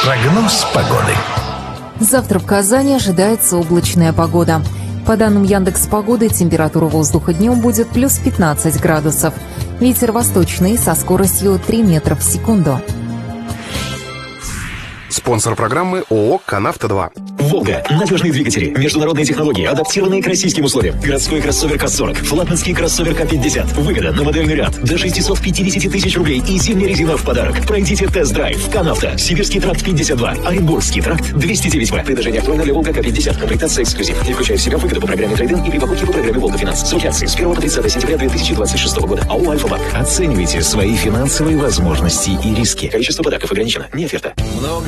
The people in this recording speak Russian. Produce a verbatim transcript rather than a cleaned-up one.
Прогноз погоды. Завтра в Казани ожидается облачная погода. По данным Яндекс.Погоды, температура воздуха днем будет плюс пятнадцать градусов. Ветер восточный со скоростью три метра в секунду. Спонсор программы ООО «Канавто два». «Волга». Надежные двигатели, международные технологии, адаптированные к российским условиям. Городской кроссовер К сорок, флагманский кроссовер К пятьдесят. Выгода на модельный ряд до шестьсот пятьдесят тысяч рублей и зимняя резина в подарок. Пройдите тест-драйв. «Канавто». Сибирский тракт пятьдесят два, Оренбургский тракт двести девять В. Предложение актуально для «Волга» К пятьдесят. Комплектация эксклюзив. Не включая в себя выгоду по программе трейд-ин и при покупке по программе «Волга Финанс». Срок акции с первого по тридцатое сентября две тысячи двадцать шестого года. АО «Альфа-Банк». Оценивайте свои финансовые возможности и риски. Количество подарков ограничено. Не оферта.